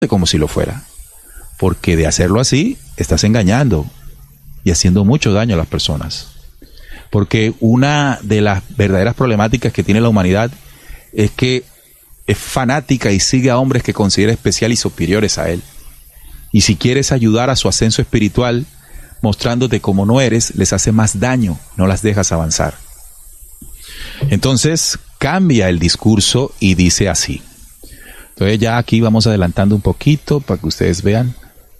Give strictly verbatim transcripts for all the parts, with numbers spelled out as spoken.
como si lo fuera, porque de hacerlo así estás engañando y haciendo mucho daño a las personas. Porque una de las verdaderas problemáticas que tiene la humanidad es que es fanática y sigue a hombres que considera especiales y superiores a él. Y si quieres ayudar a su ascenso espiritual, mostrándote como no eres, les hace más daño, no las dejas avanzar. Entonces, cambia el discurso y dice así. Entonces ya aquí vamos adelantando un poquito para que ustedes vean.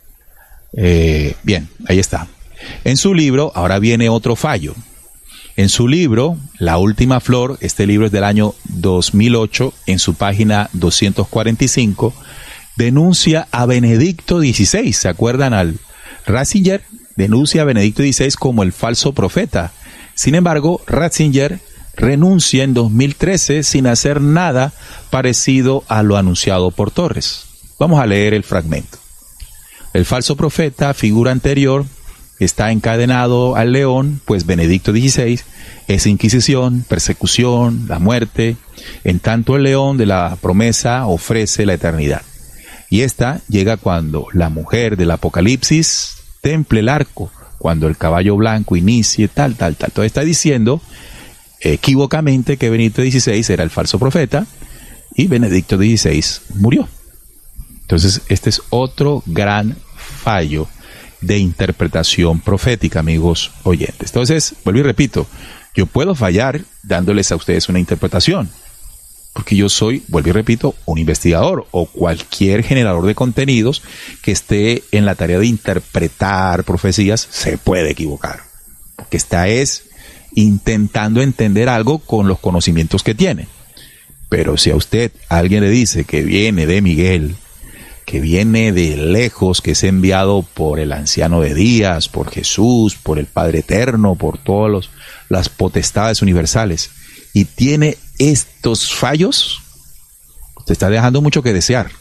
Eh, bien, ahí está. En su libro, ahora viene otro fallo. En su libro, La Última Flor, este libro es del año dos mil ocho, en su página doscientos cuarenta y cinco, denuncia a Benedicto dieciséis. ¿Se acuerdan al Ratzinger? Denuncia a Benedicto dieciséis como el falso profeta. Sin embargo, Ratzinger renuncia en dos mil trece sin hacer nada parecido a lo anunciado por Torres. Vamos a leer el fragmento. El falso profeta, figura anterior, está encadenado al león, pues Benedicto dieciséis es inquisición, persecución, la muerte, en tanto el león de la promesa ofrece la eternidad. Y esta llega cuando la mujer del Apocalipsis temple el arco, cuando el caballo blanco inicie, tal, tal, tal. Entonces está diciendo equívocamente que Benedicto dieciséis era el falso profeta y Benedicto dieciséis murió. Entonces este es otro gran fallo de interpretación profética, amigos oyentes. Entonces, vuelvo y repito, yo puedo fallar dándoles a ustedes una interpretación, porque yo soy, vuelvo y repito, un investigador o cualquier generador de contenidos que esté en la tarea de interpretar profecías se puede equivocar, porque esta es intentando entender algo con los conocimientos que tiene. Pero si a usted alguien le dice que viene de Miguel, que viene de lejos, que es enviado por el anciano de días, por Jesús, por el Padre Eterno, por todas las potestades universales, y tiene estos fallos, usted está dejando mucho que desear,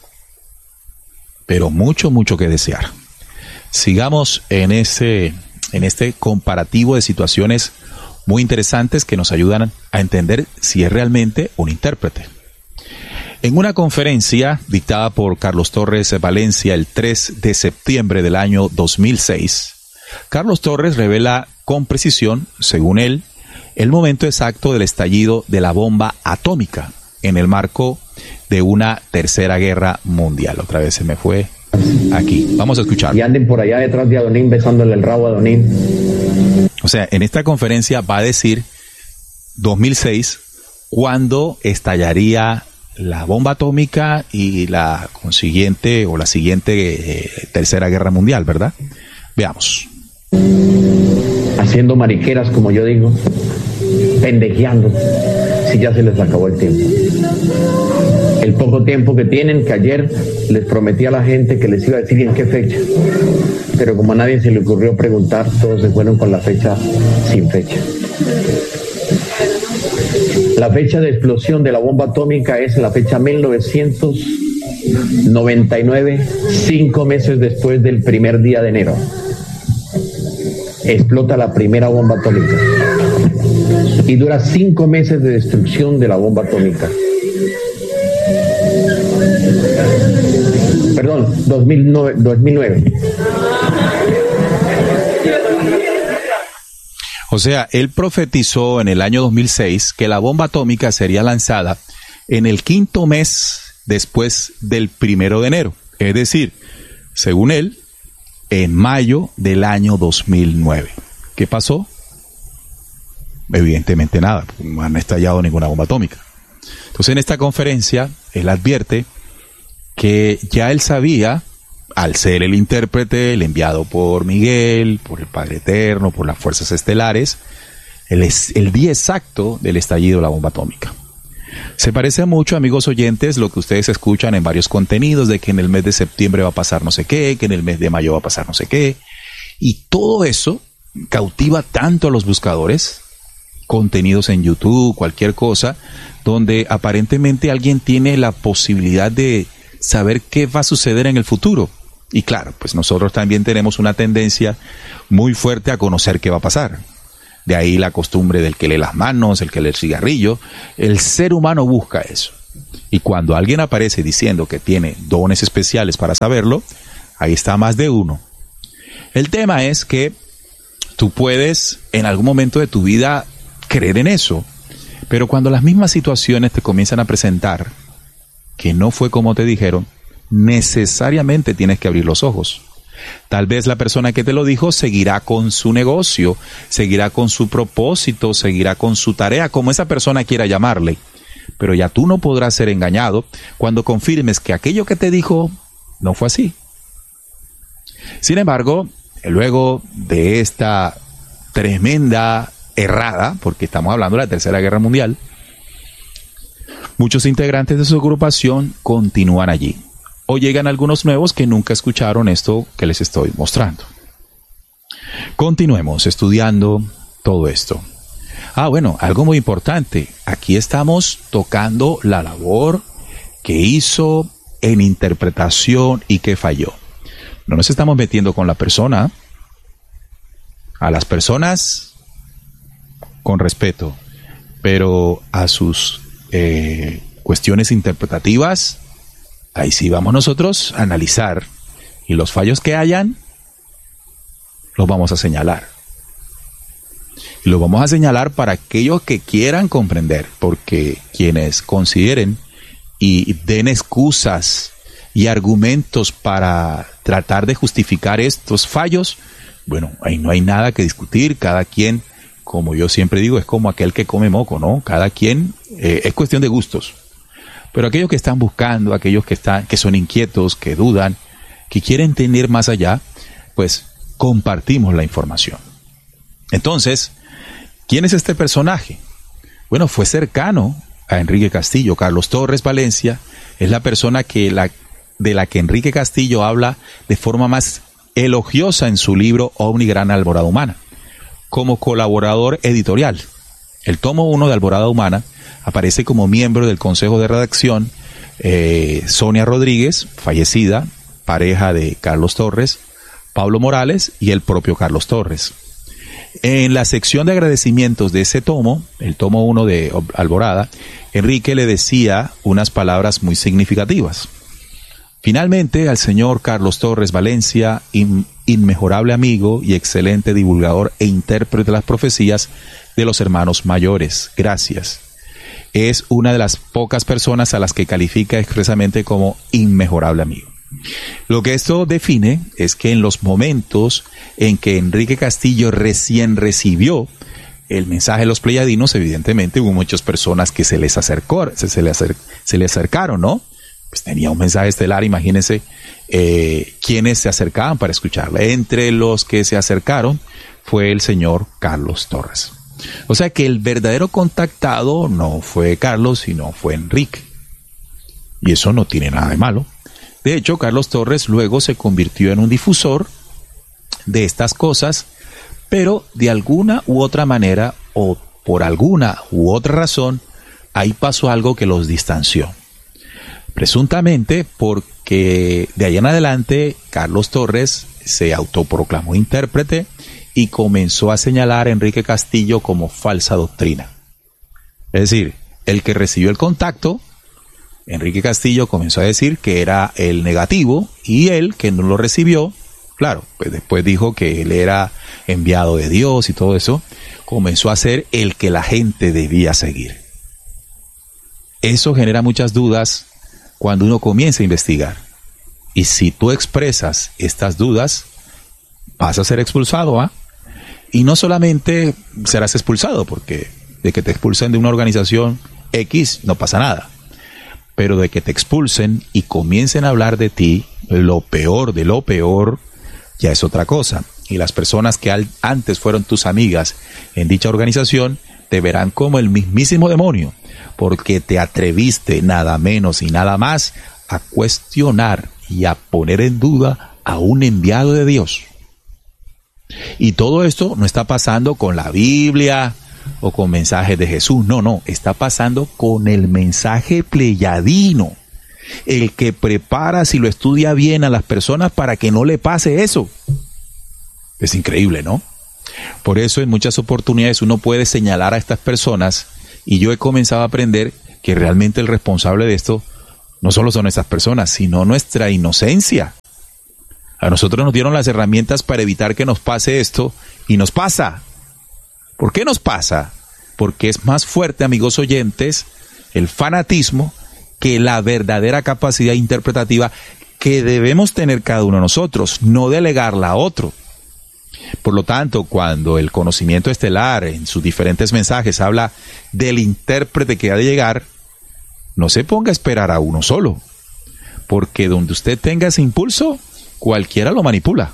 pero mucho, mucho que desear. Sigamos en ese, en este comparativo de situaciones muy interesantes que nos ayudan a entender si es realmente un intérprete. En una conferencia dictada por Carlos Torres Valencia el tres de septiembre del año dos mil seis, Carlos Torres revela con precisión, según él, el momento exacto del estallido de la bomba atómica en el marco de una tercera guerra mundial. Otra vez se me fue aquí. Vamos a escuchar. Y anden por allá detrás de Adonín besándole el rabo a Adonín. O sea, en esta conferencia va a decir dos mil seis cuándo estallaría la bomba atómica y la consiguiente o la siguiente eh, tercera guerra mundial, ¿verdad? Veamos. Haciendo mariqueras, como yo digo, pendejeando, si ya se les acabó el tiempo. El poco tiempo que tienen, que ayer les prometí a la gente que les iba a decir en qué fecha, pero como a nadie se le ocurrió preguntar, todos se fueron con la fecha sin fecha. La fecha de explosión de la bomba atómica es la fecha mil novecientos noventa y nueve, cinco meses después del primer día de enero. Explota la primera bomba atómica y dura cinco meses de destrucción de la bomba atómica. Perdón, dos mil nueve. O sea, él profetizó en el año dos mil seis que la bomba atómica sería lanzada en el quinto mes después del primero de enero. Es decir, según él, en mayo del año dos mil nueve. ¿Qué pasó? Evidentemente nada, no han estallado ninguna bomba atómica. Entonces en esta conferencia, él advierte que ya él sabía, al ser el intérprete, el enviado por Miguel, por el Padre Eterno, por las fuerzas estelares, el, el día exacto del estallido de la bomba atómica. Se parece mucho, amigos oyentes, lo que ustedes escuchan en varios contenidos, de que en el mes de septiembre va a pasar no sé qué, que en el mes de mayo va a pasar no sé qué, y todo eso cautiva tanto a los buscadores, contenidos en YouTube, cualquier cosa, donde aparentemente alguien tiene la posibilidad de saber qué va a suceder en el futuro. Y claro, pues nosotros también tenemos una tendencia muy fuerte a conocer qué va a pasar. De ahí la costumbre del que lee las manos, el que lee el cigarrillo. El ser humano busca eso. Y cuando alguien aparece diciendo que tiene dones especiales para saberlo, ahí está más de uno. El tema es que tú puedes en algún momento de tu vida creer en eso, pero cuando las mismas situaciones te comienzan a presentar que no fue como te dijeron, necesariamente tienes que abrir los ojos. Tal vez la persona que te lo dijo seguirá con su negocio, seguirá con su propósito, seguirá con su tarea, como esa persona quiera llamarle. Pero ya tú no podrás ser engañado cuando confirmes que aquello que te dijo no fue así. Sin embargo, luego de esta tremenda errada, porque estamos hablando de la Tercera Guerra Mundial, muchos integrantes de su agrupación continúan allí. O llegan algunos nuevos que nunca escucharon esto que les estoy mostrando. Continuemos estudiando todo esto. Ah, bueno, algo muy importante. Aquí estamos tocando la labor que hizo en interpretación y que falló. No nos estamos metiendo con la persona. A las personas, con respeto, pero a sus eh, cuestiones interpretativas, ahí sí vamos nosotros a analizar, y los fallos que hayan, los vamos a señalar. Y los vamos a señalar para aquellos que quieran comprender, porque quienes consideren y den excusas y argumentos para tratar de justificar estos fallos, bueno, ahí no hay nada que discutir. Cada quien, como yo siempre digo, es como aquel que come moco, ¿no? Cada quien, eh, es cuestión de gustos. Pero aquellos que están buscando, aquellos que están, que son inquietos, que dudan, que quieren tener más allá, pues compartimos la información. Entonces, ¿quién es este personaje? Bueno, fue cercano a Enrique Castillo. Carlos Torres Valencia es la persona que la, de la que Enrique Castillo habla de forma más elogiosa en su libro Ovni Gran Alborada Humana, como colaborador editorial. El tomo uno de Alborada Humana aparece como miembro del consejo de redacción eh, Sonia Rodríguez, fallecida, pareja de Carlos Torres, Pablo Morales y el propio Carlos Torres. En la sección de agradecimientos de ese tomo, el tomo uno de Alborada, Enrique le decía unas palabras muy significativas. Finalmente, al señor Carlos Torres Valencia, in, inmejorable amigo y excelente divulgador e intérprete de las profecías de los hermanos mayores, gracias. Es una de las pocas personas a las que califica expresamente como inmejorable amigo. Lo que esto define es que en los momentos en que Enrique Castillo recién recibió el mensaje de los pleyadinos, evidentemente hubo muchas personas que se les acercó, se, se, le, acer, se le acercaron, ¿no? Pues tenía un mensaje estelar, imagínense eh, quienes se acercaban para escucharle. Entre los que se acercaron fue el señor Carlos Torres. O sea que el verdadero contactado no fue Carlos, sino fue Enrique. Y eso no tiene nada de malo. De hecho, Carlos Torres luego se convirtió en un difusor de estas cosas, pero de alguna u otra manera, o por alguna u otra razón, ahí pasó algo que los distanció. Presuntamente porque de ahí en adelante Carlos Torres se autoproclamó intérprete y comenzó a señalar a Enrique Castillo como falsa doctrina. Es decir, el que recibió el contacto, Enrique Castillo comenzó a decir que era el negativo, y él, que no lo recibió, claro, pues después dijo que él era enviado de Dios y todo eso, comenzó a ser el que la gente debía seguir. Eso genera muchas dudas cuando uno comienza a investigar. Y si tú expresas estas dudas, vas a ser expulsado, ¿ah? Y no solamente serás expulsado, porque de que te expulsen de una organización X no pasa nada. Pero de que te expulsen y comiencen a hablar de ti, lo peor de lo peor, ya es otra cosa. Y las personas que al, antes fueron tus amigas en dicha organización, te verán como el mismísimo demonio, porque te atreviste nada menos y nada más a cuestionar y a poner en duda a un enviado de Dios. Y todo esto no está pasando con la Biblia o con mensajes de Jesús, no, no, está pasando con el mensaje pleyadino, el que prepara, si lo estudia bien, a las personas para que no le pase eso. Es increíble, ¿no? Por eso en muchas oportunidades uno puede señalar a estas personas, y yo he comenzado a aprender que realmente el responsable de esto no solo son estas personas, sino nuestra inocencia. A nosotros nos dieron las herramientas para evitar que nos pase esto y nos pasa. ¿Por qué nos pasa? Porque es más fuerte, amigos oyentes, el fanatismo que la verdadera capacidad interpretativa que debemos tener cada uno de nosotros, no delegarla a otro. Por lo tanto, cuando el conocimiento estelar en sus diferentes mensajes habla del intérprete que ha de llegar, no se ponga a esperar a uno solo, porque donde usted tenga ese impulso, cualquiera lo manipula.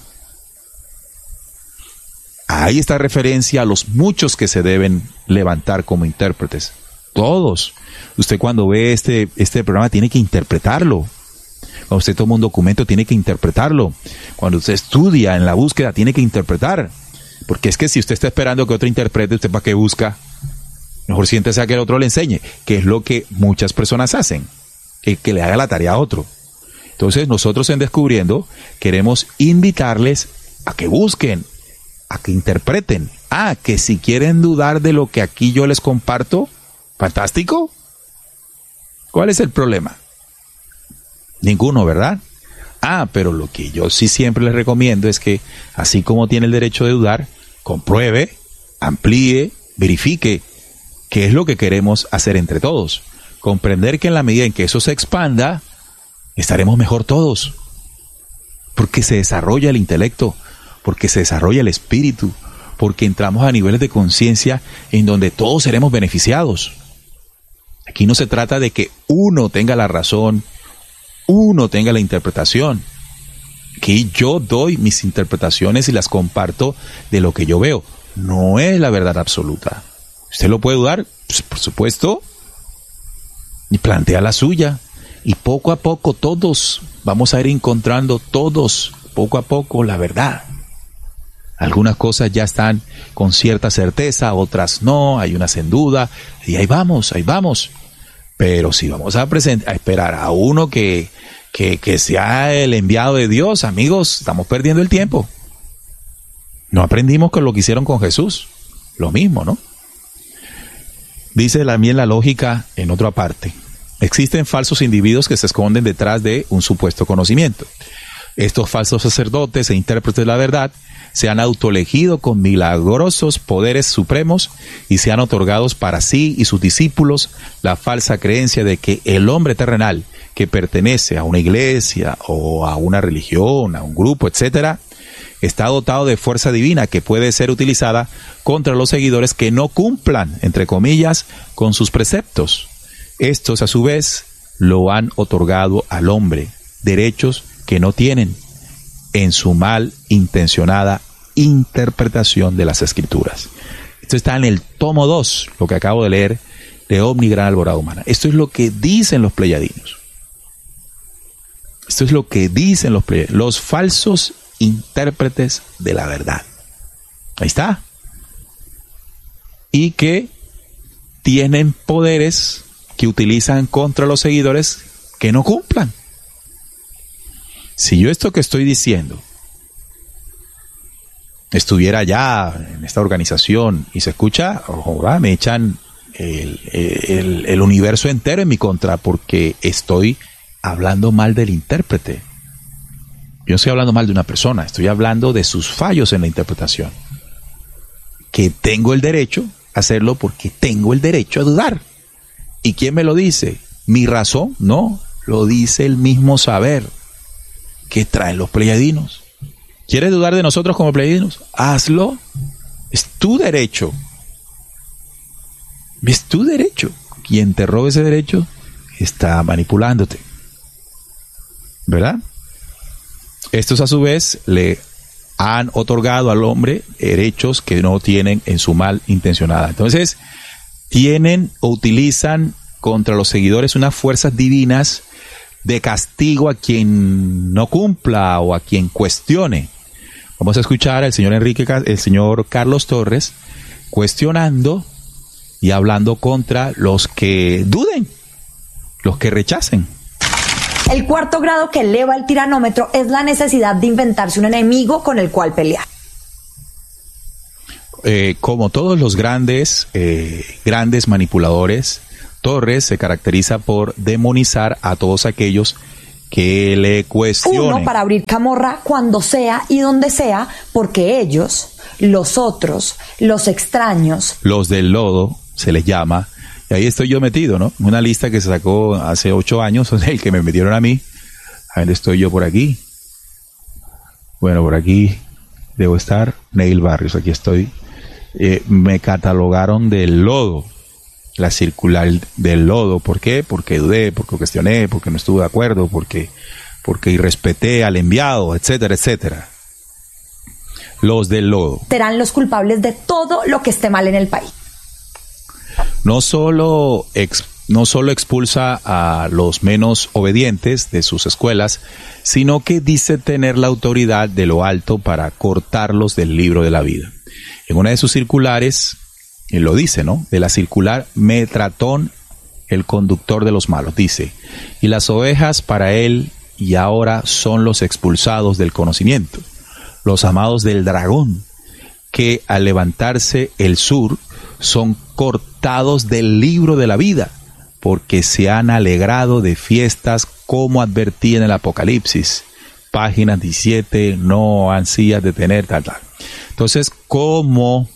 Ahí está referencia a los muchos que se deben levantar como intérpretes. Todos. Usted cuando ve este, este programa tiene que interpretarlo. Cuando usted toma un documento tiene que interpretarlo. Cuando usted estudia en la búsqueda tiene que interpretar. Porque es que si usted está esperando que otro interprete, ¿usted para qué busca? Mejor siéntese a que el otro le enseñe, que es lo que muchas personas hacen, que, que le haga la tarea a otro. Entonces nosotros en Descubriendo queremos invitarles a que busquen, a que interpreten. Ah, que si quieren dudar de lo que aquí yo les comparto, fantástico. ¿Cuál es el problema? Ninguno, ¿verdad? Ah, pero lo que yo sí siempre les recomiendo es que, así como tiene el derecho de dudar, compruebe, amplíe, verifique qué es lo que queremos hacer entre todos. Comprender que en la medida en que eso se expanda, estaremos mejor todos. Porque se desarrolla el intelecto, porque se desarrolla el espíritu, porque entramos a niveles de conciencia en donde todos seremos beneficiados. Aquí no se trata de que uno tenga la razón, uno tenga la interpretación. Que yo doy mis interpretaciones y las comparto de lo que yo veo. No es la verdad absoluta. ¿Usted lo puede dudar? Pues por supuesto. Y plantea la suya. Y poco a poco todos vamos a ir encontrando todos, poco a poco, la verdad. Algunas cosas ya están con cierta certeza, otras no, hay unas en duda, y ahí vamos, ahí vamos. Pero si vamos a, present- a esperar a uno que, que, que sea el enviado de Dios, amigos, estamos perdiendo el tiempo. No aprendimos con lo que hicieron con Jesús. Lo mismo, ¿no? Dice también la lógica en otra parte. Existen falsos individuos que se esconden detrás de un supuesto conocimiento. Estos falsos sacerdotes e intérpretes de la verdad se han autoelegido con milagrosos poderes supremos y se han otorgado para sí y sus discípulos la falsa creencia de que el hombre terrenal que pertenece a una iglesia o a una religión, a un grupo, etcétera, está dotado de fuerza divina que puede ser utilizada contra los seguidores que no cumplan, entre comillas, con sus preceptos. Estos, a su vez, lo han otorgado al hombre, derechos que no tienen, en su mal intencionada interpretación de las Escrituras. Esto está en el tomo dos, lo que acabo de leer, de Omni Gran Alborada Humana. Esto es lo que dicen los pleyadinos. Esto es lo que dicen los pleyadinos, los falsos intérpretes de la verdad. Ahí está. Y que tienen poderes que utilizan contra los seguidores que no cumplan. Si yo esto que estoy diciendo estuviera ya en esta organización y se escucha, oh, me echan el, el, el universo entero en mi contra porque estoy hablando mal del intérprete. Yo no estoy hablando mal de una persona, estoy hablando de sus fallos en la interpretación. Que tengo el derecho a hacerlo porque tengo el derecho a dudar. ¿Y quién me lo dice? ¿Mi razón? No, lo dice el mismo saber que traen los pleyadinos. ¿Quieres dudar de nosotros como pleyadinos? Hazlo. Es tu derecho. Es tu derecho. Quien te robe ese derecho está manipulándote. ¿Verdad? Estos a su vez le han otorgado al hombre derechos que no tienen en su mal intencionada. Entonces, tienen o utilizan contra los seguidores unas fuerzas divinas de castigo a quien no cumpla o a quien cuestione. Vamos a escuchar al señor Enrique, el señor Carlos Torres, cuestionando y hablando contra los que duden, los que rechacen. El cuarto grado que eleva el tiranómetro es la necesidad de inventarse un enemigo con el cual pelear. Eh, como todos los grandes, eh, grandes manipuladores, Torres se caracteriza por demonizar a todos aquellos que le cuestionen. Uno, para abrir camorra cuando sea y donde sea, porque ellos, los otros, los extraños, los del lodo, se les llama, y ahí estoy yo metido, ¿no? Una lista que se sacó hace ocho años, o sea, el que me metieron a mí. A ver, estoy yo por aquí. Bueno, por aquí debo estar. Neil Barrios, aquí estoy. Eh, me catalogaron del lodo, la circular del lodo. ¿Por qué? Porque dudé, porque cuestioné, porque no estuve de acuerdo, porque, porque irrespeté al enviado, etcétera, etcétera. Los del lodo serán los culpables de todo lo que esté mal en el país. No solo, ex, no solo expulsa a los menos obedientes de sus escuelas, sino que dice tener la autoridad de lo alto para cortarlos del libro de la vida. En una de sus circulares, él lo dice, ¿no? De la circular, Metratón, el conductor de los malos, dice: y las ovejas para él y ahora son los expulsados del conocimiento, los amados del dragón, que al levantarse el sur son cortados del libro de la vida, porque se han alegrado de fiestas como advertí en el Apocalipsis, página diecisiete, no ansías de tener tal, tal. Entonces, ¿cómo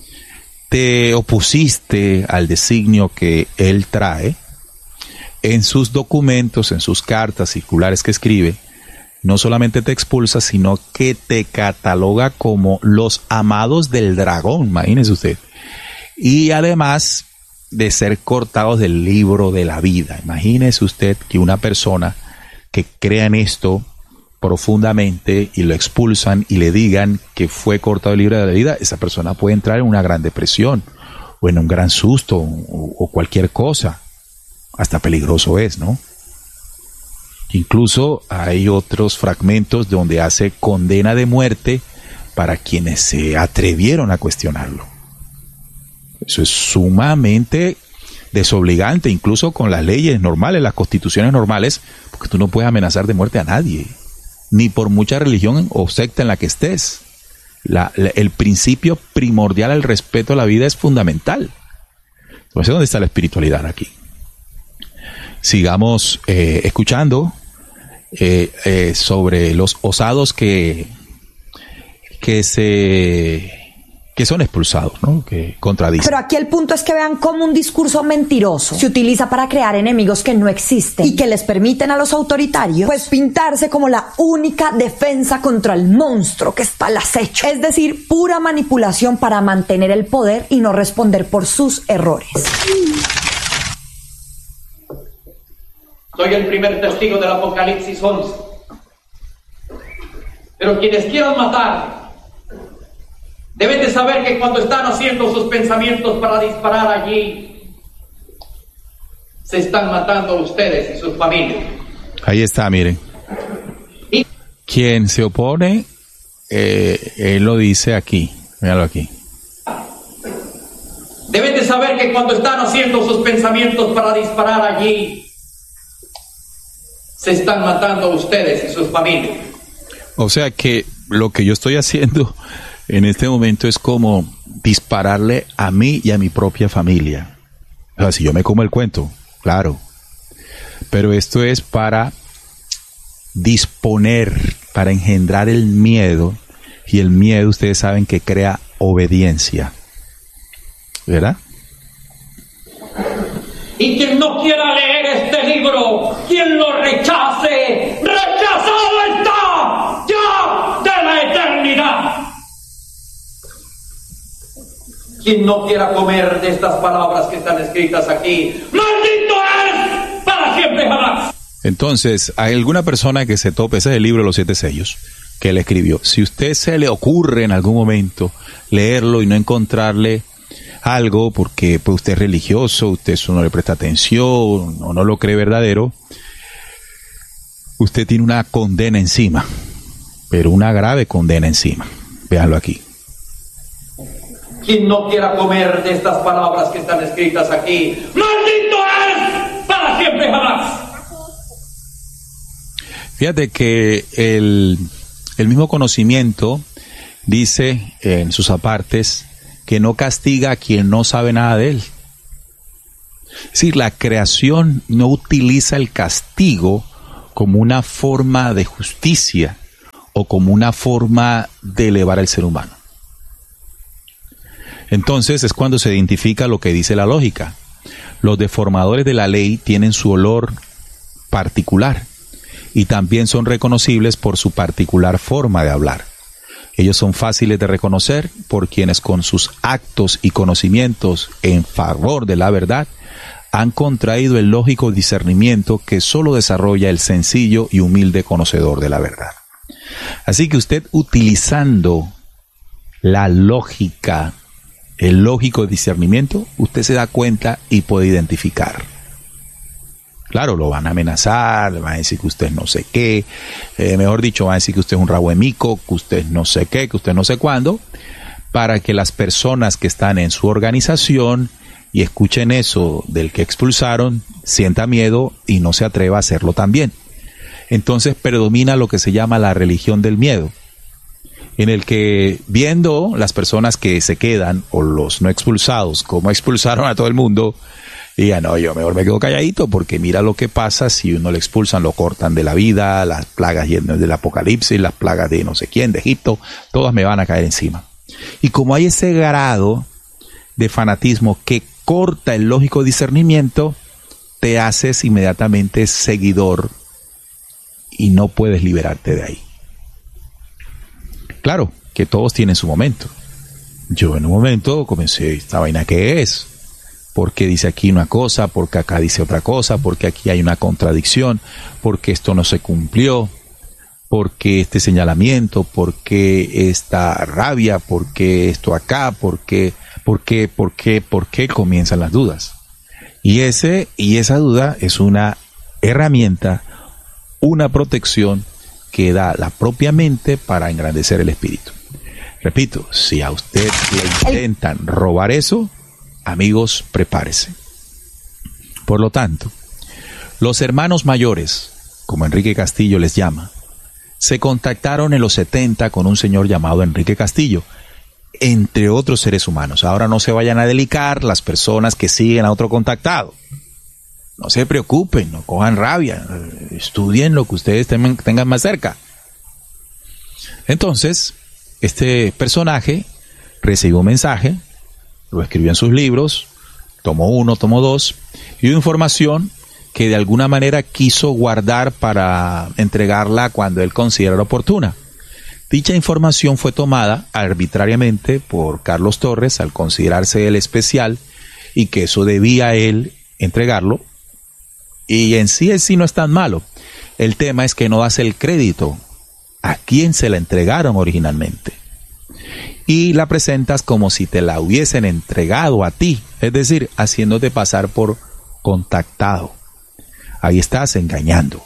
te opusiste al designio que él trae? En sus documentos, en sus cartas circulares que escribe, no solamente te expulsa, sino que te cataloga como los amados del dragón, imagínese usted. Y además de ser cortados del libro de la vida. Imagínese usted que una persona que crea en esto profundamente y lo expulsan y le digan que fue cortado del libro de la vida, esa persona puede entrar en una gran depresión o en un gran susto o, o cualquier cosa. Hasta peligroso es, ¿no? Incluso hay otros fragmentos donde hace condena de muerte para quienes se atrevieron a cuestionarlo. Eso es sumamente desobligante, incluso con las leyes normales, las constituciones normales, porque tú no puedes amenazar de muerte a nadie, ni por mucha religión o secta en la que estés. La, la, el principio primordial al respeto a la vida es fundamental. Entonces, ¿dónde está la espiritualidad aquí? Sigamos eh, escuchando eh, eh, sobre los osados que, que se... que son expulsados, ¿no? Que contradicen. Pero aquí el punto es que vean cómo un discurso mentiroso se utiliza para crear enemigos que no existen y que les permiten a los autoritarios pues pintarse como la única defensa contra el monstruo que está al acecho. Es decir, pura manipulación para mantener el poder y no responder por sus errores. Soy el primer testigo del Apocalipsis once. Pero quienes quieran matar deben de saber que cuando están haciendo sus pensamientos para disparar allí, se están matando a ustedes y sus familias. Ahí está, miren. Y quien se opone, eh, él lo dice aquí. Míralo aquí. deben de saber que cuando están haciendo sus pensamientos para disparar allí, se están matando a ustedes y sus familias. O sea que lo que yo estoy haciendo en este momento es como dispararle a mí y a mi propia familia. O sea, si yo me como el cuento, claro. Pero esto es para disponer, para engendrar el miedo. Y el miedo, ustedes saben que crea obediencia. ¿Verdad? Y quien no quiera leer este libro, quien lo rechace, rechazado está ya de la eternidad. Quien no quiera comer de estas palabras que están escritas aquí, ¡maldito es para siempre jamás! Entonces, hay alguna persona que se tope, ese es el libro de los siete sellos, que él escribió. Si a usted se le ocurre en algún momento leerlo y no encontrarle algo, porque pues, usted es religioso, usted eso no le presta atención o no lo cree verdadero, usted tiene una condena encima, pero una grave condena encima. Véanlo aquí. Quien no quiera comer de estas palabras que están escritas aquí, ¡maldito es para siempre jamás! Fíjate que el, el mismo conocimiento dice en sus apartes que no castiga a quien no sabe nada de él. Es decir, la creación no utiliza el castigo como una forma de justicia o como una forma de elevar al ser humano. Entonces es cuando se identifica lo que dice la lógica. Los deformadores de la ley tienen su olor particular y también son reconocibles por su particular forma de hablar. Ellos son fáciles de reconocer por quienes con sus actos y conocimientos en favor de la verdad han contraído el lógico discernimiento que solo desarrolla el sencillo y humilde conocedor de la verdad. Así que usted, utilizando la lógica, el lógico discernimiento, usted se da cuenta y puede identificar. Claro, lo van a amenazar, le van a decir que usted no sé qué, eh, mejor dicho, van a decir que usted es un rabo de mico, que usted no sé qué, que usted no sé cuándo, para que las personas que están en su organización y escuchen eso del que expulsaron, sienta miedo y no se atreva a hacerlo también. Entonces predomina lo que se llama la religión del miedo, en el que viendo las personas que se quedan o los no expulsados, como expulsaron a todo el mundo, digan, no, yo mejor me quedo calladito porque mira lo que pasa si uno le expulsan, lo cortan de la vida, las plagas del apocalipsis, las plagas de no sé quién, de Egipto, todas me van a caer encima. Y como hay ese grado de fanatismo que corta el lógico discernimiento, te haces inmediatamente seguidor y no puedes liberarte de ahí. Claro que todos tienen su momento. Yo en un momento comencé, ¿esta vaina qué es? Porque dice aquí una cosa, porque acá dice otra cosa, porque aquí hay una contradicción, porque esto no se cumplió, porque este señalamiento, porque esta rabia, porque esto acá, porque, porque, porque, porque comienzan las dudas. Y ese, y esa duda es una herramienta, una protección que da la propia mente para engrandecer el espíritu. Repito, si a usted le intentan robar eso, amigos, prepárese. Por lo tanto, los hermanos mayores, como Enrique Castillo les llama, se contactaron en los setenta con un señor llamado Enrique Castillo, entre otros seres humanos. Ahora no se vayan a delicar las personas que siguen a otro contactado. No se preocupen, no cojan rabia, estudien lo que ustedes tengan más cerca. Entonces, este personaje recibió un mensaje, lo escribió en sus libros, tomó uno, tomó dos, y dio información que de alguna manera quiso guardar para entregarla cuando él considerara oportuna. Dicha información fue tomada arbitrariamente por Carlos Torres al considerarse el especial y que eso debía él entregarlo. Y en sí, en sí no es tan malo. El tema es que no das el crédito a quien se la entregaron originalmente. Y la presentas como si te la hubiesen entregado a ti, es decir, haciéndote pasar por contactado. Ahí estás engañando.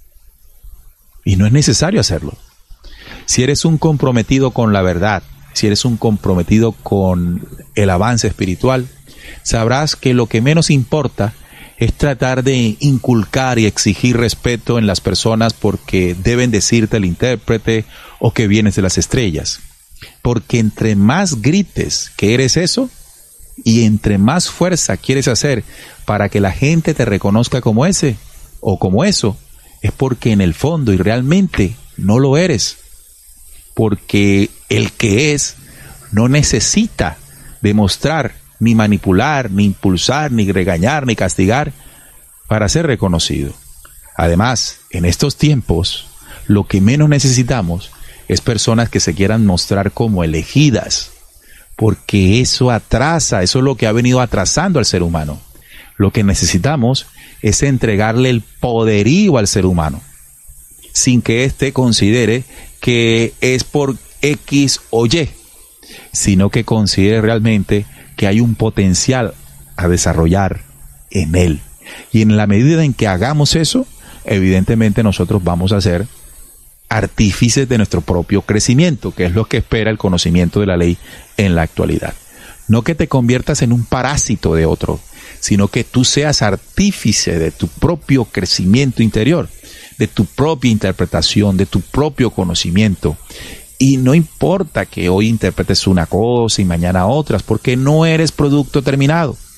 Y no es necesario hacerlo. Si eres un comprometido con la verdad, si eres un comprometido con el avance espiritual, sabrás que lo que menos importa es tratar de inculcar y exigir respeto en las personas porque deben decirte el intérprete o que vienes de las estrellas. Porque entre más grites que eres eso y entre más fuerza quieres hacer para que la gente te reconozca como ese o como eso, es porque en el fondo y realmente no lo eres. Porque el que es no necesita demostrar, ni manipular, ni impulsar, ni regañar, ni castigar para ser reconocido. Además, en estos tiempos, lo que menos necesitamos es personas que se quieran mostrar como elegidas, porque eso atrasa, eso es lo que ha venido atrasando al ser humano. Lo que necesitamos es entregarle el poderío al ser humano, sin que éste considere que es por X o Y, sino que considere realmente que hay un potencial a desarrollar en él. Y en la medida en que hagamos eso, evidentemente nosotros vamos a ser artífices de nuestro propio crecimiento, que es lo que espera el conocimiento de la ley en la actualidad. No que te conviertas en un parásito de otro, sino que tú seas artífice de tu propio crecimiento interior, de tu propia interpretación, de tu propio conocimiento. Y no importa que hoy interpretes una cosa y mañana otras, porque no eres producto terminado.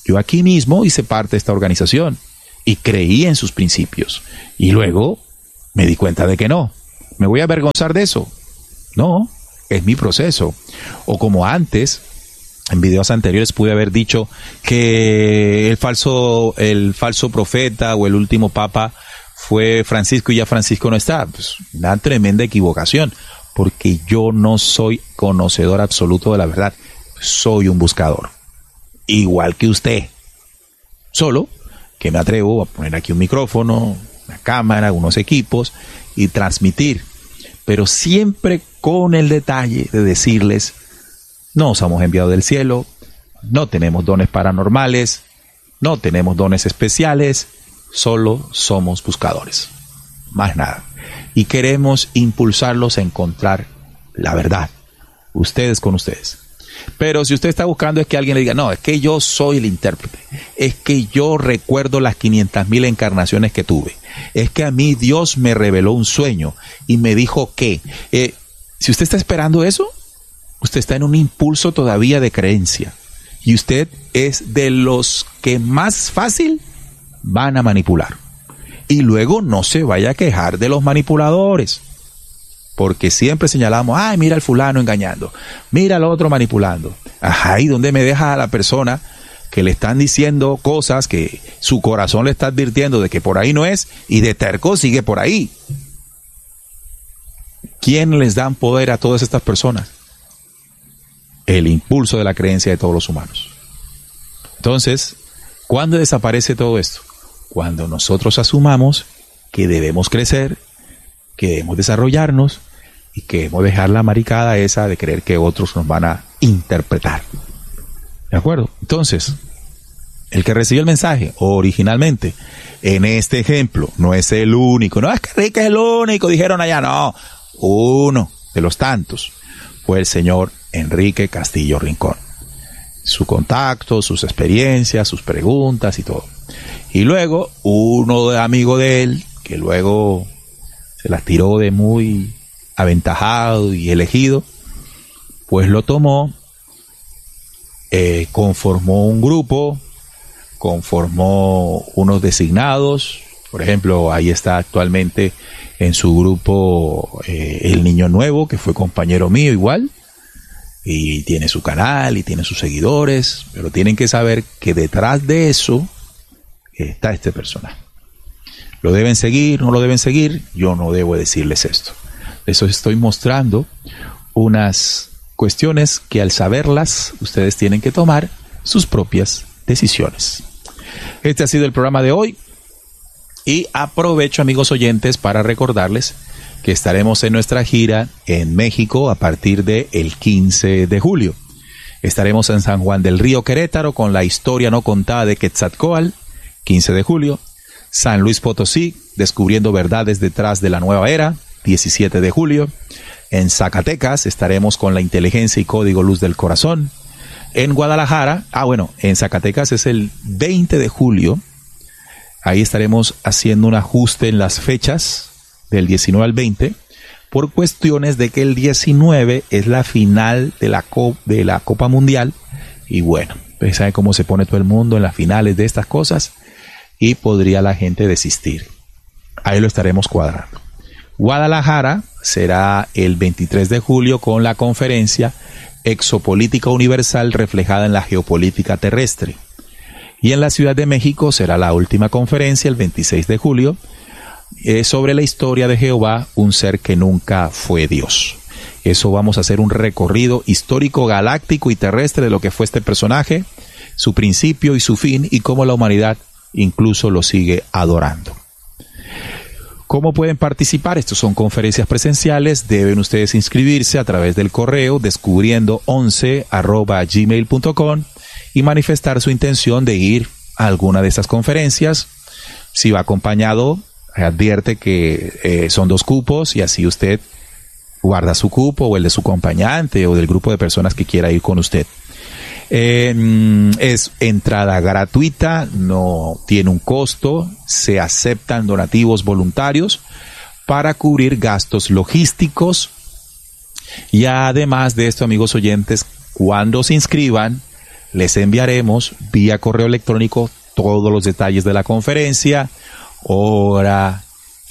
Yo aquí mismo hice parte de esta organización y creí en sus principios. Y luego me di cuenta de que no. ¿Me voy a avergonzar de eso? No, es mi proceso. O como antes, en videos anteriores pude haber dicho que el falso, el falso profeta o el último papa fue Francisco y ya Francisco no está. Pues una tremenda equivocación, porque yo no soy conocedor absoluto de la verdad. Soy un buscador, igual que usted. Solo que me atrevo a poner aquí un micrófono, una cámara, unos equipos y transmitir, pero siempre con el detalle de decirles: no somos enviados del cielo, no tenemos dones paranormales, no tenemos dones especiales, solo somos buscadores, más nada. Y queremos impulsarlos a encontrar la verdad, ustedes con ustedes. Pero si usted está buscando es que alguien le diga: no, es que yo soy el intérprete, es que yo recuerdo las quinientas mil encarnaciones que tuve, es que a mí Dios me reveló un sueño y me dijo que, eh, si usted está esperando eso, usted está en un impulso todavía de creencia y usted es de los que más fácil van a manipular. Y luego no se vaya a quejar de los manipuladores, porque siempre señalamos: ay, mira al fulano engañando, mira al otro manipulando. Ajá, ¿y dónde me deja a la persona que le están diciendo cosas que su corazón le está advirtiendo de que por ahí no es, y de terco sigue por ahí? ¿Quién les dan poder a todas estas personas? El impulso de la creencia de todos los humanos. Entonces, ¿cuándo desaparece todo esto? Cuando nosotros asumamos que debemos crecer, que debemos desarrollarnos y que debemos dejar la maricada esa de creer que otros nos van a interpretar. ¿De acuerdo? Entonces, el que recibió el mensaje originalmente, en este ejemplo, no es el único. No es que Enrique es el único, dijeron allá, no. Uno de los tantos fue el señor Enrique Castillo Rincón. Su contacto, sus experiencias, sus preguntas y todo. Y luego, uno de amigo de él, que luego se las tiró de muy aventajado y elegido, pues lo tomó, eh, conformó un grupo, conformó unos designados. Por ejemplo, ahí está actualmente en su grupo eh, el Niño Nuevo, que fue compañero mío igual, y tiene su canal y tiene sus seguidores, pero tienen que saber que detrás de eso está este personaje. ¿Lo deben seguir? ¿No lo deben seguir? Yo no debo decirles esto. Eso estoy mostrando unas cuestiones que al saberlas ustedes tienen que tomar sus propias decisiones. Este ha sido el programa de hoy y aprovecho, amigos oyentes, para recordarles que estaremos en nuestra gira en México a partir del quince de julio. Estaremos en San Juan del Río, Querétaro, con la historia no contada de Quetzalcóatl, quince de julio. San Luis Potosí, descubriendo verdades detrás de la nueva era, diecisiete de julio. En Zacatecas estaremos con la inteligencia y código luz del corazón. En Guadalajara, ah bueno, en Zacatecas es el veinte de julio. Ahí estaremos haciendo un ajuste en las fechas del diecinueve al veinte, por cuestiones de que el diecinueve es la final de la, Co- de la Copa Mundial. Y bueno, ustedes saben cómo se pone todo el mundo en las finales de estas cosas. Y podría la gente desistir. Ahí lo estaremos cuadrando. Guadalajara será el veintitrés de julio con la conferencia Exopolítica Universal reflejada en la geopolítica terrestre. Y en la Ciudad de México será la última conferencia el veintiséis de julio eh, sobre la historia de Jehová, un ser que nunca fue Dios. Eso vamos a hacer un recorrido histórico, galáctico y terrestre de lo que fue este personaje, su principio y su fin, y cómo la humanidad incluso lo sigue adorando. ¿Cómo pueden participar? Estos son conferencias presenciales. Deben ustedes inscribirse a través del correo descubriendo once arroba gmail punto com y manifestar su intención de ir a alguna de estas conferencias. Si va acompañado, advierte que eh, son dos cupos y así usted guarda su cupo o el de su acompañante o del grupo de personas que quiera ir con usted. Eh, es entrada gratuita, no tiene un costo, se aceptan donativos voluntarios para cubrir gastos logísticos y además de esto, amigos oyentes, cuando se inscriban les enviaremos vía correo electrónico todos los detalles de la conferencia, hora,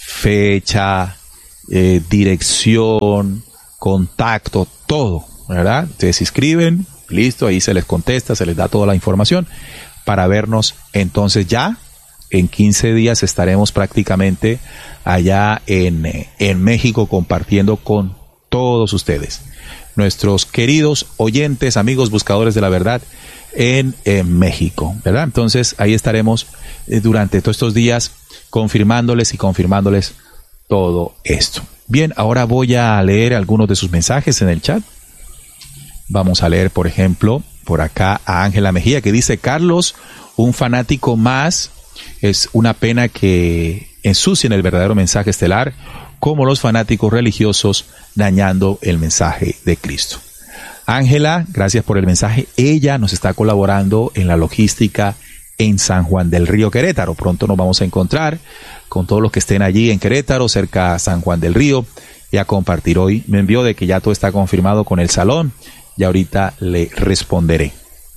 fecha, eh, dirección, contacto, todo, ¿verdad? Ustedes se inscriben, listo, ahí se les contesta, se les da toda la información para vernos. Entonces ya en quince días estaremos prácticamente allá en, en México compartiendo con todos ustedes, nuestros queridos oyentes, amigos, buscadores de la verdad en, en México, ¿verdad? Entonces ahí estaremos eh, durante todos estos días confirmándoles y confirmándoles todo esto. Bien, ahora voy a leer algunos de sus mensajes en el chat. Vamos a leer, por ejemplo, por acá a Ángela Mejía, que dice: Carlos, un fanático más, es una pena que ensucien el verdadero mensaje estelar como los fanáticos religiosos, dañando el mensaje de Cristo. Ángela, gracias por el mensaje. Ella nos está colaborando en la logística en San Juan del Río, Querétaro. Pronto nos vamos a encontrar con todos los que estén allí en Querétaro, cerca a San Juan del Río, y a compartir. Hoy me envió de que ya todo está confirmado con el salón, y ahorita le responderé.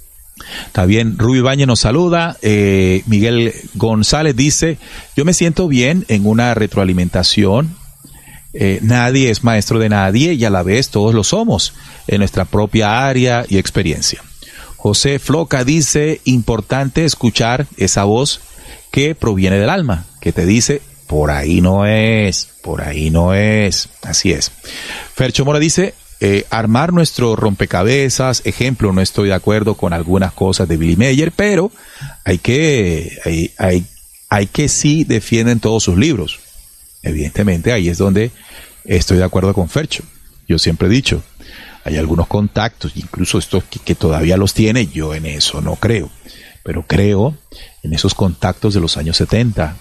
También Rubio Ibañez nos saluda. eh, Miguel González dice: yo me siento bien en una retroalimentación. Eh, nadie es maestro de nadie y a la vez todos lo somos en nuestra propia área y experiencia. José Floca dice: importante escuchar esa voz que proviene del alma, que te dice: por ahí no es, por ahí no es. Así es. Fercho Mora dice: eh, armar nuestro rompecabezas. Ejemplo, no estoy de acuerdo con algunas cosas de Billy Mayer, pero hay que, hay, hay, hay que sí defienden todos sus libros. Evidentemente ahí es donde estoy de acuerdo con Fercho. Yo siempre he dicho, hay algunos contactos, incluso estos que, que todavía los tiene, yo en eso no creo, pero creo en esos contactos de los años setenta.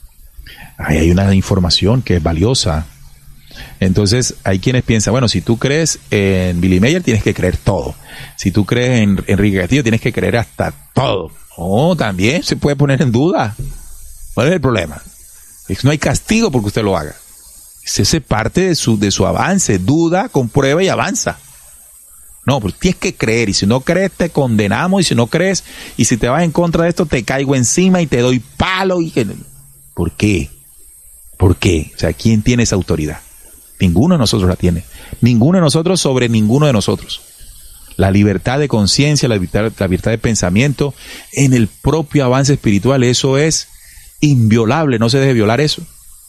Ahí hay una información que es valiosa. Entonces hay quienes piensan, bueno, si tú crees en Billy Mayer tienes que creer todo. Si tú crees en Enrique Castillo tienes que creer hasta todo. No, también se puede poner en duda. ¿Cuál es el problema? No hay castigo porque usted lo haga. Ese es parte de su, de su avance. Duda, comprueba y avanza. No, pero tienes que creer. Y si no crees, te condenamos. Y si no crees, y si te vas en contra de esto, te caigo encima y te doy palo. Y... ¿Por qué? ¿Por qué? O sea, ¿quién tiene esa autoridad? Ninguno de nosotros la tiene. Ninguno de nosotros sobre ninguno de nosotros. La libertad de conciencia, la libertad, la libertad de pensamiento en el propio avance espiritual, eso es inviolable, no se debe violar eso.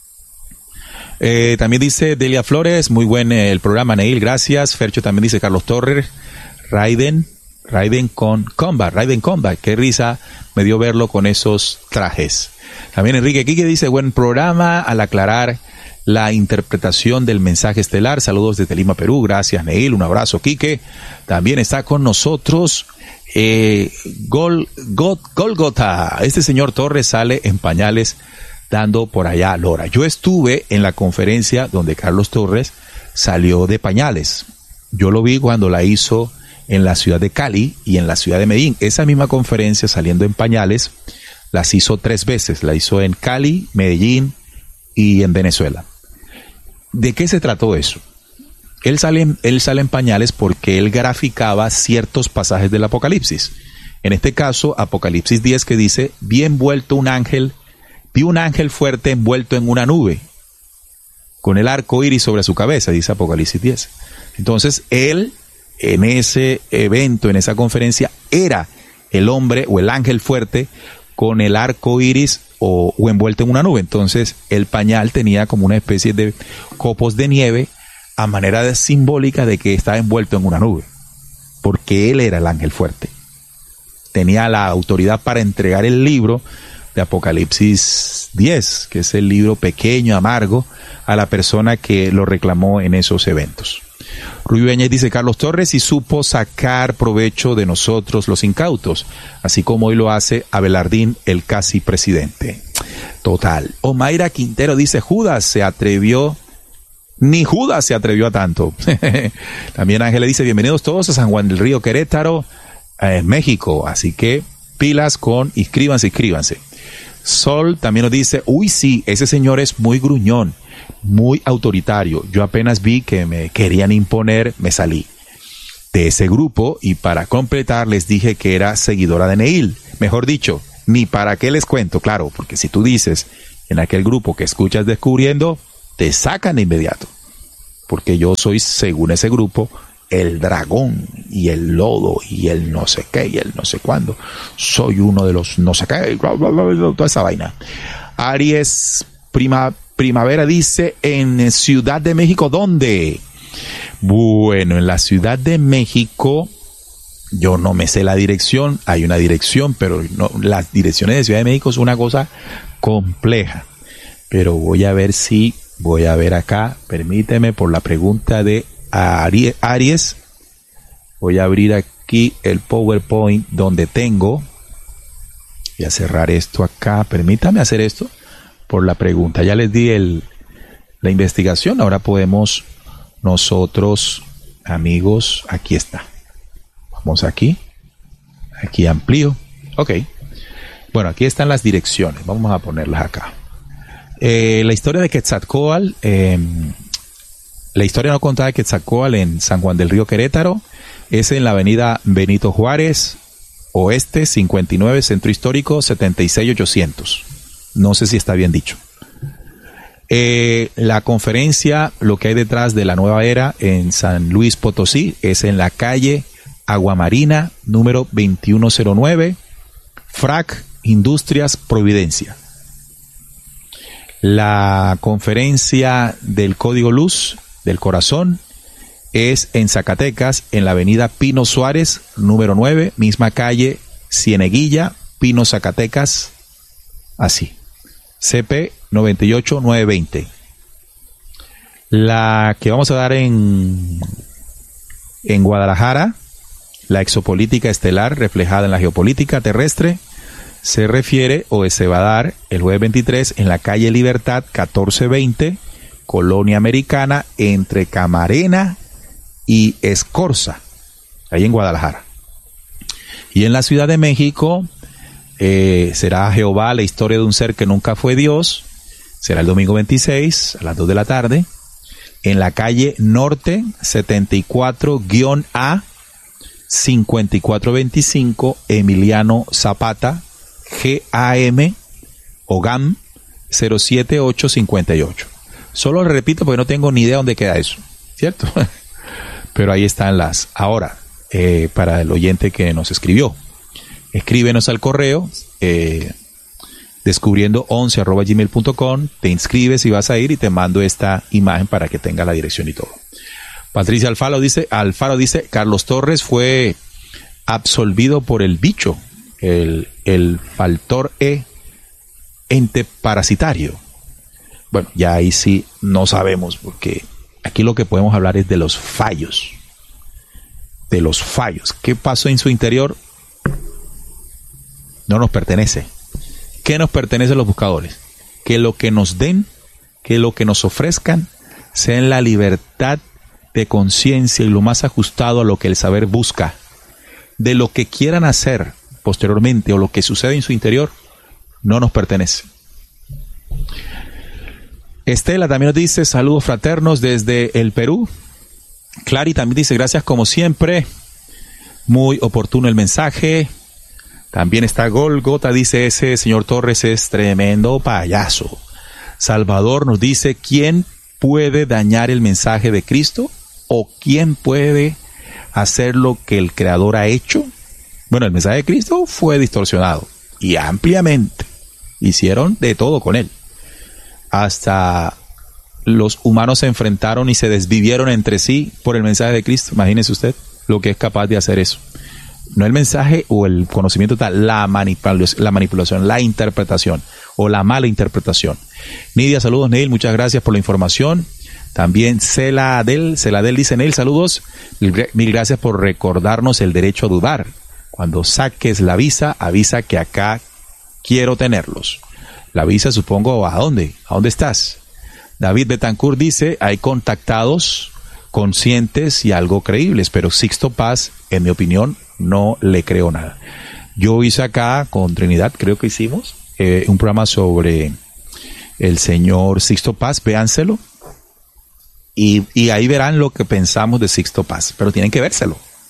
Eh, también dice Delia Flores: muy buen eh, el programa, Neil, gracias. Fercho también dice: Carlos Torres, Raiden, Raiden con Combat, Raiden Combat, qué risa me dio verlo con esos trajes. También Enrique Quique dice: buen programa al aclarar la interpretación del mensaje estelar. Saludos desde Lima, Perú. Gracias, Neil. Un abrazo, Quique. También está con nosotros eh, Gol, Gol, Golgota. Este señor Torres sale en pañales dando por allá lora. Yo estuve en la conferencia donde Carlos Torres salió de pañales. Yo lo vi cuando la hizo en la ciudad de Cali y en la ciudad de Medellín. Esa misma conferencia, saliendo en pañales, las hizo tres veces. La hizo en Cali, Medellín y en Venezuela. ¿De qué se trató eso? Él sale, él sale en pañales porque él graficaba ciertos pasajes del Apocalipsis. En este caso, Apocalipsis diez, que dice: vi envuelto un ángel, vi un ángel fuerte envuelto en una nube, con el arco iris sobre su cabeza, dice Apocalipsis diez. Entonces, él, en ese evento, en esa conferencia, era el hombre o el ángel fuerte con el arco iris o, o envuelto en una nube. Entonces, el pañal tenía como una especie de copos de nieve a manera de simbólica de que estaba envuelto en una nube, porque él era el ángel fuerte. Tenía la autoridad para entregar el libro de Apocalipsis diez, que es el libro pequeño, amargo, a la persona que lo reclamó en esos eventos. Rubio Ibañez dice: Carlos Torres y supo sacar provecho de nosotros los incautos, así como hoy lo hace Abelardín, el casi presidente. Total. Omaira Quintero dice: Judas se atrevió, ni Judas se atrevió a tanto. También Ángela dice: bienvenidos todos a San Juan del Río, Querétaro, eh, México. Así que pilas con inscríbanse, inscríbanse. Sol también nos dice: uy, sí, ese señor es muy gruñón, muy autoritario. Yo apenas vi que me querían imponer, me salí. de ese grupo, y para completar les dije que era seguidora de Neil. Mejor dicho, ni para qué les cuento, claro, porque si tú dices en aquel grupo que escuchas Descubriendo, te sacan de inmediato, porque yo soy, según ese grupo, el dragón y el lodo y el no sé qué y el no sé cuándo. Soy uno de los no sé qué, bla, bla, bla, bla, toda esa vaina. Aries Prima, Primavera dice, en Ciudad de México, ¿dónde? Bueno, en la Ciudad de México, yo no me sé la dirección, hay una dirección, pero no, las direcciones de Ciudad de México es una cosa compleja. Pero voy a ver si, voy a ver acá, permíteme, por la pregunta de Aries, Aries, voy a abrir aquí el PowerPoint donde tengo, voy a cerrar esto acá, permítame hacer esto por la pregunta, ya les di el, la investigación, ahora podemos nosotros, amigos, aquí está, vamos aquí, aquí amplío, ok, bueno, aquí están las direcciones, vamos a ponerlas acá. Eh, la historia de Quetzalcóatl, eh, la historia no contada de Quetzalcóatl en San Juan del Río, Querétaro, es en la avenida Benito Juárez, Oeste, cincuenta y nueve, Centro Histórico, setenta y seis ochocientos. No sé si está bien dicho. Eh, la conferencia, lo que hay detrás de la nueva era en San Luis Potosí, es en la calle Aguamarina, número veintiuno cero nueve, F R A C Industrias Providencia. La conferencia del Código Luz del Corazón es en Zacatecas, en la avenida Pino Suárez, número nueve, misma calle Cieneguilla, Pino, Zacatecas, así, C P noventa y ocho nueve veinte. La que vamos a dar en, en Guadalajara, la exopolítica estelar reflejada en la geopolítica terrestre, se refiere o se va a dar el jueves veintitrés en la calle Libertad catorce veinte, Colonia Americana, entre Camarena y Escorza, ahí en Guadalajara. Y en la Ciudad de México eh, será Jehová, la historia de un ser que nunca fue Dios, será el domingo veintiséis a las dos de la tarde, en la calle Norte setenta y cuatro A, cincuenta y cuatro veinticinco, Emiliano Zapata, G A M o G A M cero siete ocho cinco ocho. Solo lo repito porque no tengo ni idea dónde queda eso, ¿cierto? Pero ahí están las. Ahora, eh, para el oyente que nos escribió, escríbenos al correo eh, descubriendo once arroba gmail punto com, te inscribes y vas a ir y te mando esta imagen para que tenga la dirección y todo. Patricia Alfaro dice, Alfaro dice, Carlos Torres fue absolvido por el bicho, el, el factor E, ente parasitario. Bueno, ya ahí sí no sabemos, porque aquí lo que podemos hablar es de los fallos. De los fallos. ¿Qué pasó en su interior? No nos pertenece. ¿Qué nos pertenece a los buscadores? Que lo que nos den, que lo que nos ofrezcan, sea en la libertad de conciencia y lo más ajustado a lo que el saber busca. De lo que quieran hacer posteriormente o lo que sucede en su interior, no nos pertenece. Estela también nos dice, saludos fraternos desde el Perú. Clary también dice, gracias como siempre. Muy oportuno el mensaje. También está Golgota, dice, ese señor Torres es tremendo payaso. Salvador nos dice, ¿quién puede dañar el mensaje de Cristo? ¿O quién puede hacer lo que el Creador ha hecho? Bueno, el mensaje de Cristo fue distorsionado y ampliamente. Hicieron de todo con él. Hasta los humanos se enfrentaron y se desvivieron entre sí por el mensaje de Cristo. Imagínese usted lo que es capaz de hacer eso. No el mensaje o el conocimiento tal, la manipulación, la manipulación, la interpretación o la mala interpretación. Nidia, saludos Neil, muchas gracias por la información. También Celadel, Celadel dice, Neil, saludos, mil gracias por recordarnos el derecho a dudar. Cuando saques la visa, avisa que acá quiero tenerlos. La visa, supongo, ¿a dónde? ¿A dónde estás? David Betancourt dice, hay contactados conscientes y algo creíbles, pero Sixto Paz, en mi opinión, no le creo nada. Yo hice acá con Trinidad, creo que hicimos, eh, un programa sobre el señor Sixto Paz, véanselo, y, y ahí verán lo que pensamos de Sixto Paz, pero tienen que vérselo,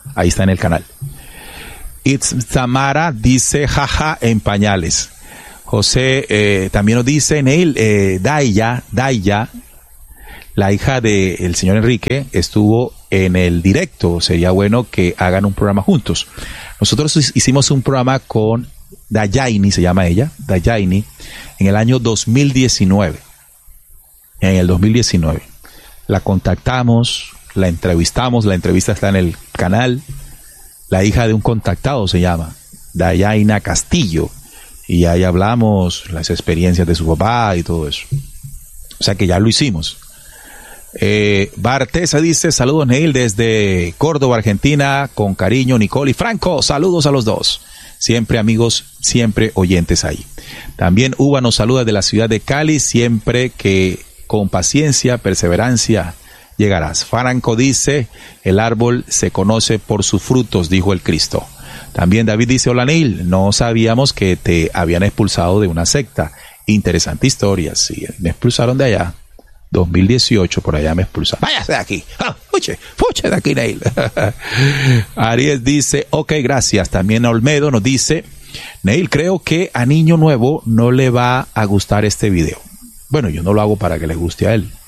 ahí está en el canal. It's Tamara dice, jaja, en pañales. José eh, también nos dice, Neil, eh, Daya, Daya, la hija del señor Enrique, estuvo en el directo. Sería bueno que hagan un programa juntos. Nosotros hicimos un programa con Dayaini, se llama ella, Dayaini, en el año dos mil diecinueve. En el dos mil diecinueve. La contactamos, la entrevistamos, la entrevista está en el canal. La hija de un contactado se llama Dayaina Castillo. Y ahí hablamos las experiencias de su papá y todo eso. O sea que ya lo hicimos. Eh, Bartesa dice, saludos Neil desde Córdoba, Argentina, con cariño Nicole y Franco, saludos a los dos. Siempre amigos, siempre oyentes ahí. También Uva nos saluda de la ciudad de Cali, siempre que con paciencia, perseverancia llegarás. Franco dice, el árbol se conoce por sus frutos, dijo el Cristo. También David dice, hola Neil, no sabíamos que te habían expulsado de una secta. Interesante historia, sí, me expulsaron de allá. dos mil dieciocho, por allá me expulsaron. Váyase de aquí, ah, fuche, fuche de aquí, Neil. Aries dice, ok, gracias. También Olmedo nos dice, Neil, creo que a Niño Nuevo no le va a gustar este video. Bueno, yo no lo hago para que le guste a él.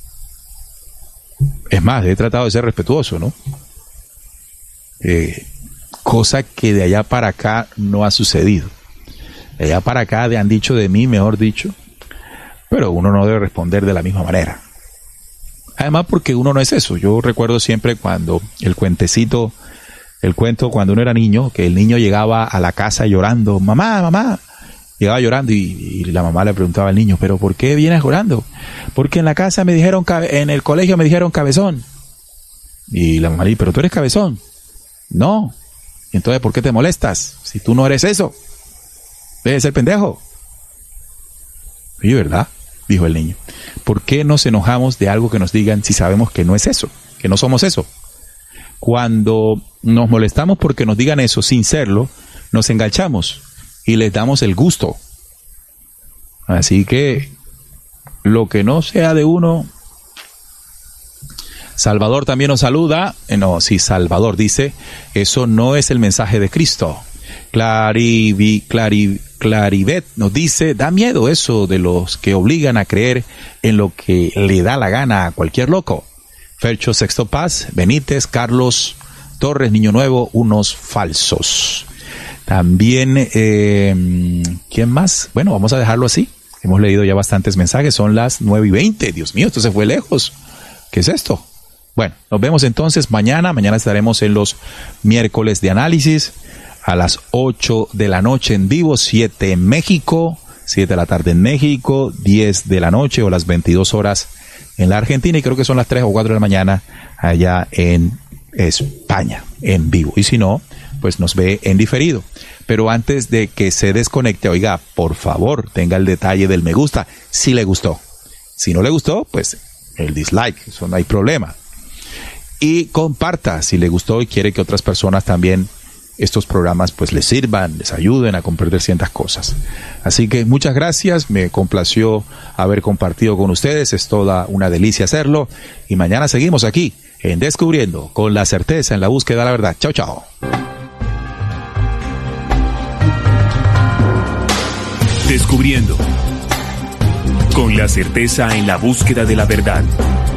Es más, he tratado de ser respetuoso, ¿no? Eh, cosa que de allá para acá no ha sucedido. De allá para acá de han dicho de mí, mejor dicho, pero uno no debe responder de la misma manera. Además porque uno no es eso. Yo recuerdo siempre cuando el cuentecito, el cuento cuando uno era niño, que el niño llegaba a la casa llorando, mamá, mamá, llegaba llorando y, y la mamá le preguntaba al niño, pero ¿por qué vienes llorando? Porque en la casa me dijeron, en el colegio me dijeron cabezón. Y la mamá le dice, pero tú eres cabezón. No. Entonces, ¿por qué te molestas? Si tú no eres eso. Debes ser pendejo. Oye, ¿verdad? Dijo el niño. ¿Por qué nos enojamos de algo que nos digan si sabemos que no es eso? Que no somos eso. Cuando nos molestamos porque nos digan eso sin serlo, nos enganchamos y les damos el gusto. Así que lo que no sea de uno. Salvador también nos saluda. No, sí, Salvador dice, eso no es el mensaje de Cristo. Clarivi, Clarivi, Claribet nos dice, da miedo eso de los que obligan a creer en lo que le da la gana a cualquier loco. Fercho Sexto Paz, Benítez, Carlos Torres, Niño Nuevo, unos falsos. También, eh, ¿quién más? Bueno, vamos a dejarlo así. Hemos leído ya bastantes mensajes, son las nueve y veinte. Dios mío, esto se fue lejos. ¿Qué es esto? Bueno, nos vemos entonces mañana. Mañana estaremos en los miércoles de análisis a las ocho de la noche en vivo, siete en México, siete de la tarde en México, diez de la noche o las veintidós horas en la Argentina y creo que son las tres o cuatro de la mañana allá en España en vivo. Y si no, pues nos ve en diferido. Pero antes de que se desconecte, oiga, por favor, tenga el detalle del me gusta, si le gustó. Si no le gustó, pues el dislike, eso no hay problema. Y comparta si le gustó y quiere que otras personas también estos programas pues les sirvan, les ayuden a comprender ciertas cosas. Así que muchas gracias, me complació haber compartido con ustedes, es toda una delicia hacerlo y mañana seguimos aquí en Descubriendo con la certeza en la búsqueda de la verdad. Chao, chao. Descubriendo con la certeza en la búsqueda de la verdad.